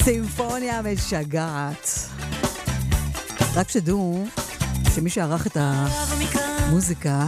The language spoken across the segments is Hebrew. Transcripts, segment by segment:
סימפוניה משגעת. רק שדעו שמי שערך את המוזיקה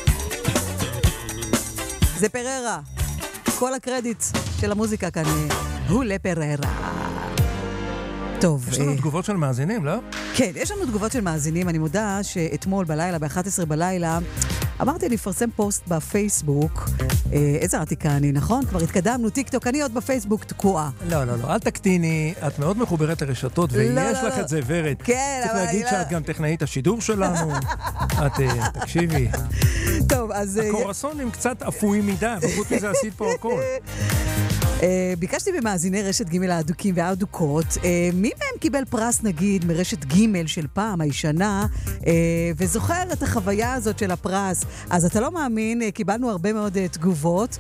זה פררה. כל הקרדיט של המוזיקה כאן הוא לפררה. טוב. יש לנו תגובות של מאזינים, לא? כן, יש לנו תגובות של מאזינים. אני מודה שאתמול בלילה, ב-11 בלילה, אמרתי לפרסם פוסט בפייסבוק. איזה עתיקה אני, נכון? כבר התקדמנו, טיקטוק, אני עוד בפייסבוק תקועה. לא, אל תקטיני, את מאוד מחוברת לרשתות, ויש לך את זה ורד. כן, צריך להגיד שאת גם טכנאית השידור שלנו. את, תקשיבי. טוב, אז... הקורסונים קצת אפויים מדי, וחוץ מזה עשית פה הכל. ביקשתי במאזיני רשת ג' האדוקים והאדוקות, מי מהם קיבל פרס נגיד מרשת ג' של פעם, הישנה, וזוכר את החוויה הזאת של הפרס. אז אתה לא מאמין, קיבלנו הרבה מאוד תגובות.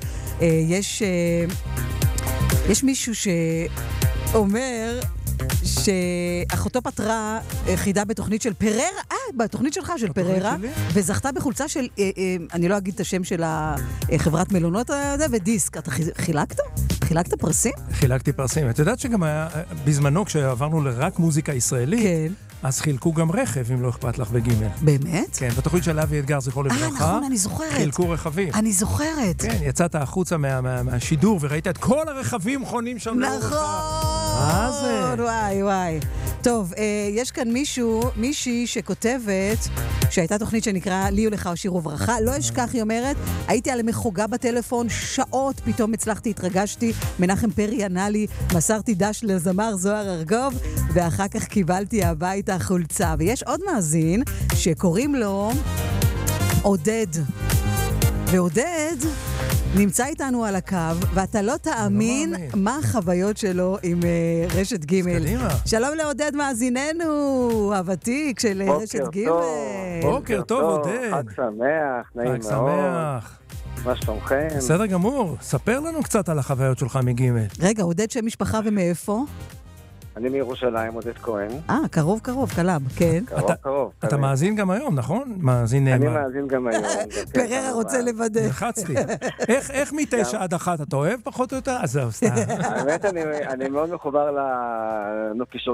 יש מישהו שאומר שאחותו פטרה חידה בתוכנית של פררה, בתוכנית שלך של פררה, וזכתה בחולצה של, אני לא אגיד את השם של החברת מלונות הזה, ודיסק. אתה חילקת? חילקת פרסים? חילקתי פרסים. את יודעת שגם היה, בזמנו כשעברנו לרק מוזיקה ישראלית, כן. אז חילקו גם רכב, אם לא אכפת לך בגימל. באמת? כן, בתוכנית של אבי אתגר, זכרו לברכה. נכון, אני זוכרת. חילקו רכבים. אני זוכרת. כן, יצאת החוצה מהשידור וראית את כל הרכבים חונים שם. נכון. מה זה? וואי. טוב, יש כאן מישהי שכותבת, שהייתה תוכנית שנקרא לי ולך שיר וברכה, לא אשכח, היא אומרת, הייתי על המחוגה בטלפון, שעות פתאום הצלחתי, התרגשתי, מנחם פרי ענה לי, מסרתי דש לזמר זוהר ארגוב, ואחר כך קיבלתי הביתה חולצה. ויש עוד מאזין שקוראים לו עודד. ועודד נמצא איתנו על הקו, ואתה לא תאמין מה החוויות שלו עם רשת ג'. שלום לעודד מאזיננו, הוותיק של רשת ג'. בוקר טוב, עודד. חג שמח, נעים מאוד. חג שמח. מה שלומכם? בסדר גמור. ספר לנו קצת על החוויות שלך מג'. רגע, עודד שם משפחה ומאיפה? אני מירושלים, עודד כהן. קרוב, קלב, כן. קרוב. אתה מאזין גם היום, נכון? מאזין נאמן. אני מאזין גם היום. פררה רוצה לוודא. לחצתי. איך מ-9 עד 1? אתה אוהב פחות או יותר? אז זהו, סתם. האמת, אני מאוד מחובר לקישור